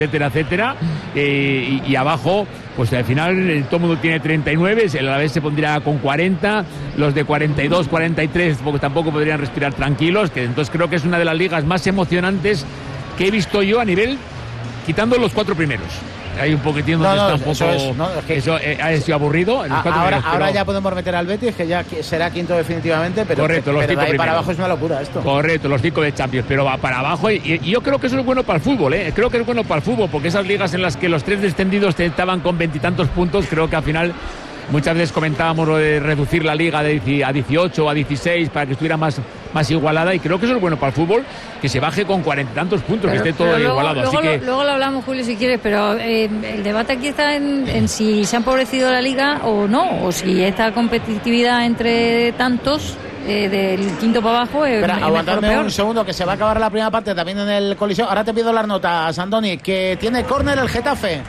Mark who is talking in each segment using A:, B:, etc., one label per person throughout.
A: etcétera, etcétera, y abajo, pues al final todo el mundo tiene 39, el Alavés se pondría con 40, los de 42, 43, porque tampoco podrían respirar tranquilos, que entonces creo que es una de las ligas más emocionantes que he visto yo a nivel, quitando los 4 primeros. Hay un poquitín donde está un poco. Eso ha sido aburrido.
B: Ahora ya podemos meter al Betis, que ya será quinto definitivamente, pero,
A: correcto, los
B: pero de ahí
A: primeros.
B: para abajo es una locura esto.
A: Correcto, los 5 de Champions, pero va para abajo y yo creo que eso es bueno para el fútbol, ¿eh? Creo que es bueno para el fútbol, porque esas ligas en las que los 3 descendidos estaban con 20 y tantos puntos, creo que al final. Muchas veces comentábamos lo de reducir la liga a 18 o a 16 para que estuviera más igualada, y creo que eso es bueno para el fútbol, que se baje con 40 y tantos puntos, que esté todo igualado.
C: Luego lo hablamos, Julio, si quieres, pero el debate aquí está en si se ha empobrecido la liga o no, o si esta competitividad entre tantos del quinto para abajo es
B: Pero aguantadme
C: peor.
B: Un segundo, que se va a acabar la primera parte también en el Coliseo. Ahora te pido las notas, Andoni, que tiene córner el Getafe.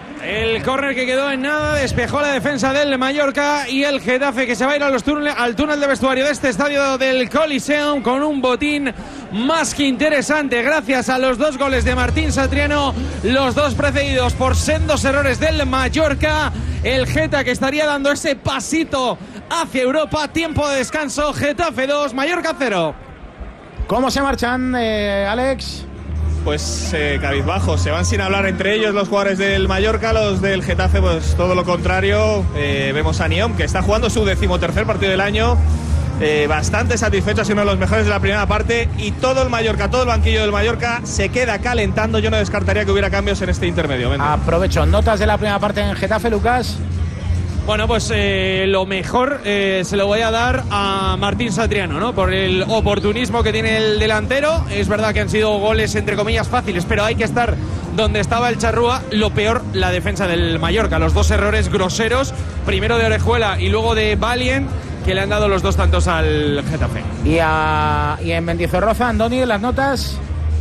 D: El córner que quedó en nada, despejó la defensa del Mallorca, y el Getafe que se va a ir al túnel de vestuario de este estadio del Coliseum con un botín más que interesante gracias a los 2 goles de Martín Satriano, los 2 precedidos por sendos errores del Mallorca. El Geta que estaría dando ese pasito hacia Europa. Tiempo de descanso, Getafe 2, Mallorca 0.
B: ¿Cómo se marchan, Alex?
E: Pues cabizbajo, se van sin hablar entre ellos los jugadores del Mallorca, los del Getafe pues todo lo contrario. Vemos a Niom, que está jugando su 13º partido del año, bastante satisfecho, ha sido uno de los mejores de la primera parte, y todo el Mallorca, todo el banquillo del Mallorca se queda calentando. Yo no descartaría que hubiera cambios en este intermedio.
B: Aprovecho, notas de la primera parte en Getafe, Lucas.
D: Bueno, pues lo mejor se lo voy a dar a Martín Satriano, ¿no? Por el oportunismo que tiene el delantero. Es verdad que han sido goles entre comillas fáciles, pero hay que estar donde estaba el Charrúa. Lo peor, la defensa del Mallorca. Los 2 errores groseros, primero de Orejuela y luego de Valien, que le han dado los 2 tantos al Getafe.
B: Y en Mendizorroza, Andoni, las notas.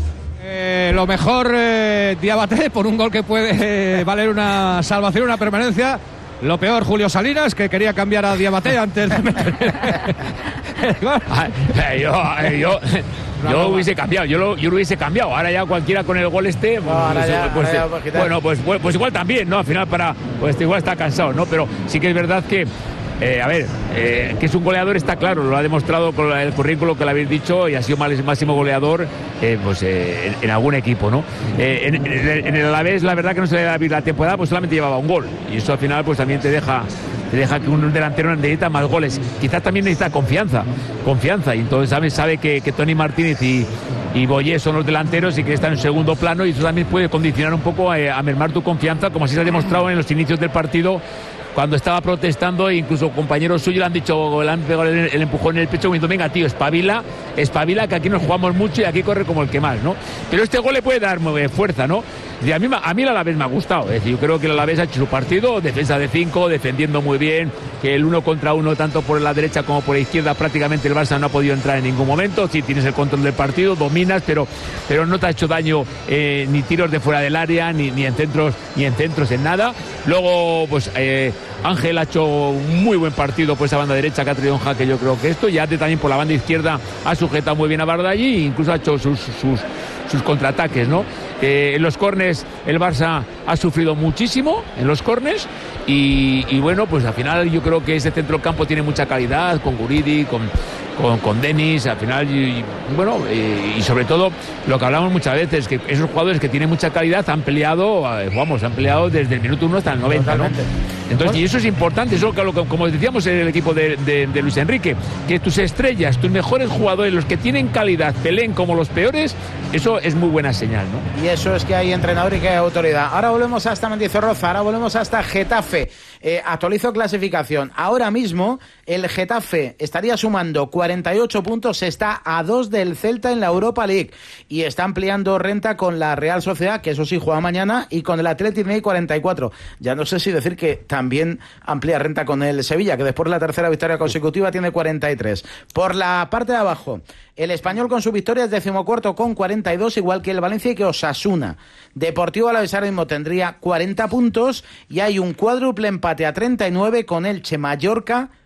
F: Lo mejor, Diabaté, por un gol que puede valer una salvación, una permanencia. Lo peor, Julio Salinas, que quería cambiar a Diabaté antes de meter el gol.
A: Yo lo hubiese cambiado, yo lo hubiese cambiado. Ahora ya cualquiera con el gol pues igual también, ¿no? Al final pues igual está cansado, ¿no? Pero sí que es verdad que que es un goleador, está claro, lo ha demostrado con el currículo que le habéis dicho, y ha sido máximo goleador en algún equipo, ¿no? En el Alavés, la verdad que no se le da bien la temporada, pues solamente llevaba un gol, y eso al final pues también te deja que un delantero necesita más goles. Quizás también necesita confianza, y entonces sabe que Tony Martínez y Boyé son los delanteros y que están en segundo plano, y eso también puede condicionar un poco a mermar tu confianza, como así se ha demostrado en los inicios del partido, cuando estaba protestando, e incluso compañeros suyos le han dicho, le han pegado el empujón en el pecho diciendo: venga tío, espabila, que aquí nos jugamos mucho y aquí corre como el que más, ¿no? Pero este gol le puede dar fuerza, ¿no? Y a mí el Alavés me ha gustado, es decir, yo creo que el Alavés ha hecho su partido, defensa de 5, defendiendo muy bien, que el 1 contra 1 tanto por la derecha como por la izquierda, prácticamente el Barça no ha podido entrar en ningún momento. Sí, tienes el control del partido, dominas, pero no te ha hecho daño ni tiros de fuera del área, ni en centros, en nada. Luego, pues Ángel ha hecho un muy buen partido por esa banda derecha, que ha traído un jaque, yo creo que esto, y Ate también por la banda izquierda ha sujetado muy bien a Bardaghi, e incluso ha hecho sus contraataques, ¿no? En los córners el Barça ha sufrido muchísimo en los córners, y bueno, pues al final yo creo que ese centrocampo tiene mucha calidad, con Guridi, con Denis, al final, y sobre todo lo que hablamos muchas veces, que esos jugadores que tienen mucha calidad han peleado desde el minuto 1 hasta el 90, ¿no? Entonces, y eso es importante, eso como decíamos en el equipo de Luis Enrique, que tus estrellas, tus mejores jugadores, los que tienen calidad, peleen como los peores, eso es muy buena señal, ¿no?
B: Y eso es que hay entrenador y que hay autoridad. Ahora volvemos hasta Mendizorroza, ahora volvemos hasta Getafe. Actualizo clasificación. Ahora mismo el Getafe estaría sumando 48 puntos, está a 2 del Celta en la Europa League, y está ampliando renta con la Real Sociedad, que eso sí juega mañana, y con el Athletic Madrid 44. Ya no sé si decir que también amplía renta con el Sevilla, que después de la tercera victoria consecutiva tiene 43. Por la parte de abajo, el Español con su victoria es 14º con 42, igual que el Valencia y que Osasuna. Deportivo Alavés ahora mismo tendría 40 puntos, y hay un cuádruple empate a 39 con Elche, Mallorca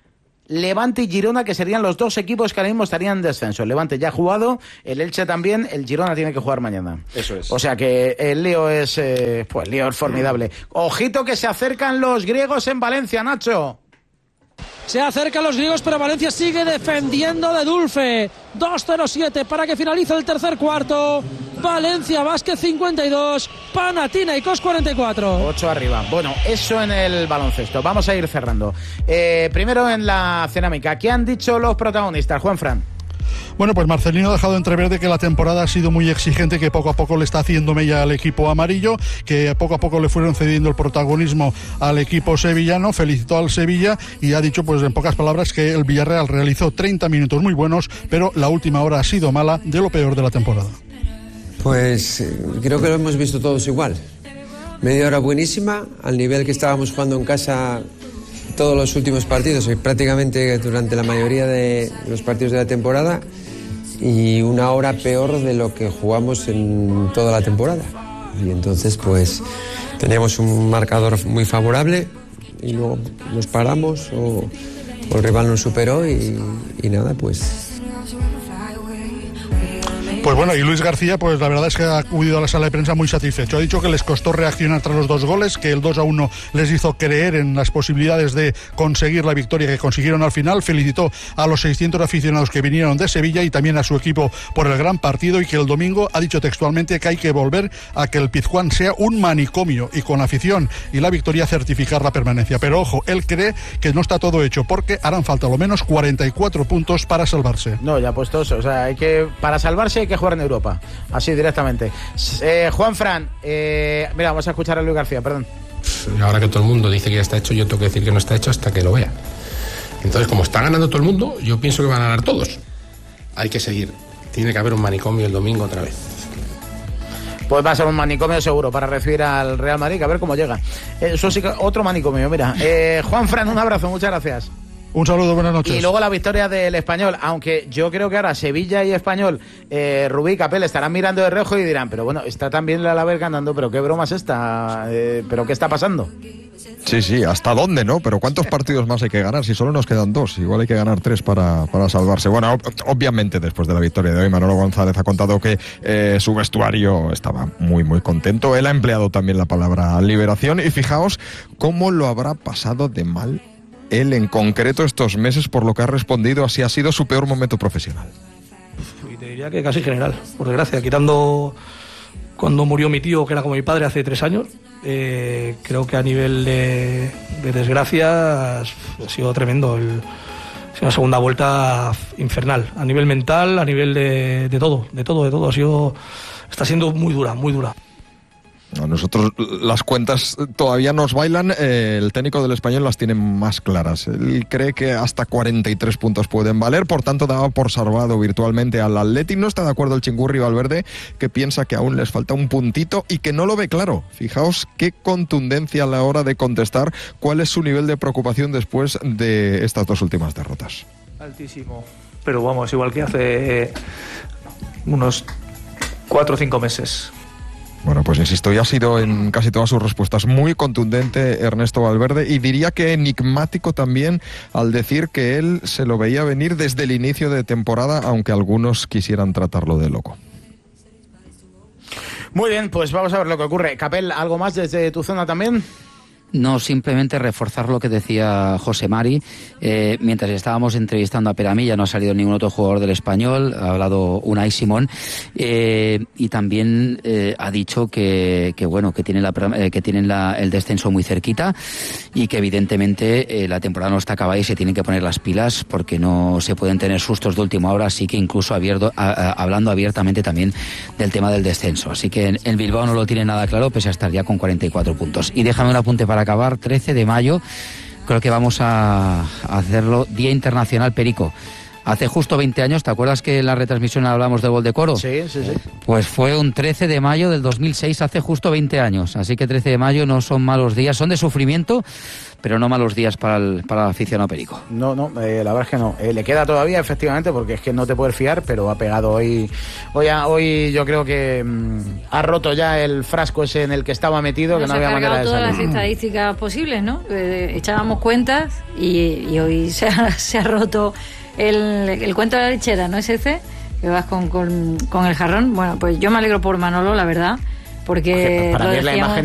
B: Levante y Girona, que serían los dos equipos que ahora mismo estarían en descenso. El Levante ya ha jugado, el Elche también, el Girona tiene que jugar mañana.
E: Eso es.
B: O sea que el lío es, pues el lío es formidable. Ojito que se acercan los griegos en Valencia, Nacho.
G: Se acercan los griegos, pero Valencia sigue defendiendo de Dulce. 2-0-7 para que finalice el tercer cuarto. Valencia Vázquez 52, Panathinaikos 44.
B: 8 arriba. Bueno, eso en el baloncesto. Vamos a ir cerrando. Primero en la cerámica. ¿Qué han dicho los protagonistas, Juanfran?
H: Bueno, pues Marcelino ha dejado entrever de que la temporada ha sido muy exigente, que poco a poco le está haciendo mella al equipo amarillo, que poco a poco le fueron cediendo el protagonismo al equipo sevillano. Felicitó al Sevilla y ha dicho, pues en pocas palabras, que el Villarreal realizó 30 minutos muy buenos, pero la última hora ha sido mala, de lo peor de la temporada.
I: Pues creo que lo hemos visto todos igual. Media hora buenísima, al nivel que estábamos jugando en casa todos los últimos partidos y prácticamente durante la mayoría de los partidos de la temporada, y una hora peor de lo que jugamos en toda la temporada. Y entonces pues teníamos un marcador muy favorable y luego nos paramos o el rival nos superó y nada, pues...
H: Pues bueno, y Luis García, pues la verdad es que ha acudido a la sala de prensa muy satisfecho. Ha dicho que les costó reaccionar tras los dos goles, que el 2-1 les hizo creer en las posibilidades de conseguir la victoria que consiguieron al final. Felicitó a los 600 aficionados que vinieron de Sevilla y también a su equipo por el gran partido, y que el domingo ha dicho textualmente que hay que volver a que el Pizjuán sea un manicomio y con afición y la victoria certificar la permanencia. Pero ojo, él cree que no está todo hecho porque harán falta lo menos 44 puntos para salvarse.
B: No, ya puestos, o sea, para salvarse hay que jugar en Europa, así directamente. Juanfran, mira, vamos a escuchar a Luis García, perdón.
J: Ahora que todo el mundo dice que ya está hecho, yo tengo que decir que no está hecho hasta que lo vea. Entonces, como está ganando todo el mundo, yo pienso que van a ganar todos. Hay que seguir. Tiene que haber un manicomio el domingo otra vez.
B: Pues va a ser un manicomio seguro para recibir al Real Madrid, a ver cómo llega. Eso sí que otro manicomio, mira. Juanfran, un abrazo, muchas gracias.
H: Un saludo, buenas noches.
B: Y luego la victoria del Español, aunque yo creo que ahora Sevilla y Español, Rubí y Capel estarán mirando de reojo y dirán, pero bueno, está también el Alavés ganando, pero qué broma es esta, pero qué está pasando.
K: Sí, ¿hasta dónde, no? Pero ¿cuántos partidos más hay que ganar? Si solo nos quedan 2, igual hay que ganar 3 para salvarse. Bueno, obviamente después de la victoria de hoy, Manolo González ha contado que su vestuario estaba muy, muy contento. Él ha empleado también la palabra liberación y fijaos cómo lo habrá pasado de mal él en concreto estos meses, por lo que ha respondido, así ha sido su peor momento profesional.
L: Y te diría que casi general, por desgracia, quitando cuando murió mi tío, que era como mi padre hace 3 años, creo que a nivel de desgracia ha sido tremendo. Ha sido una segunda vuelta infernal, a nivel mental, a nivel de todo, está siendo muy dura, muy dura.
K: A nosotros las cuentas todavía nos bailan, el técnico del Español las tiene más claras. Él cree que hasta 43 puntos pueden valer, por tanto daba por salvado virtualmente al Athletic. No está de acuerdo el Chingurri Valverde, que piensa que aún les falta un puntito y que no lo ve claro. Fijaos qué contundencia a la hora de contestar cuál es su nivel de preocupación después de estas 2 últimas derrotas.
L: Altísimo, pero vamos, igual que hace unos 4 o 5 meses.
K: Bueno, pues insisto, ya ha sido en casi todas sus respuestas muy contundente Ernesto Valverde, y diría que enigmático también al decir que él se lo veía venir desde el inicio de temporada, aunque algunos quisieran tratarlo de loco.
B: Muy bien, pues vamos a ver lo que ocurre. Capel, ¿algo más desde tu zona también?
M: No, simplemente reforzar lo que decía José Mari. Mientras estábamos entrevistando a Peramilla, no ha salido ningún otro jugador del Español, ha hablado Unai Simón, y también ha dicho que tienen el descenso muy cerquita y que evidentemente la temporada no está acabada y se tienen que poner las pilas porque no se pueden tener sustos de última hora, así que incluso hablando abiertamente también del tema del descenso. Así que el Bilbao no lo tiene nada claro, pese a estar ya con 44 puntos. Y déjame un apunte para acabar. 13 de mayo, creo que vamos a hacerlo Día Internacional Perico. hace justo 20 años, ¿te acuerdas que en la retransmisión hablamos del gol de Coro?
B: Sí.
M: Pues fue un 13 de mayo del 2006, hace justo 20 años. Así que 13 de mayo no son malos días, son de sufrimiento, pero no malos días para el aficionado perico.
B: No, la verdad es que no. Le queda todavía, efectivamente, porque es que no te puedes fiar, pero ha pegado hoy yo creo que ha roto ya el frasco ese en el que estaba metido, que no había manera de salir.
C: Todas las estadísticas posibles, ¿no? Echábamos cuentas y hoy se ha roto el cuento de la lechera, ¿no es ese? Que vas con el jarrón. Bueno, pues yo me alegro por Manolo, la verdad, porque
B: para
C: lo
B: mí es la
C: decíamos,
B: imagen